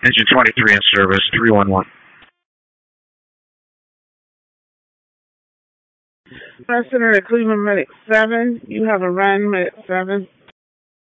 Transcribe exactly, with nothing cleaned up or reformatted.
Engine twenty-three in service, three one one. President at Cleveland Medic seven, you have a run, Medic seven.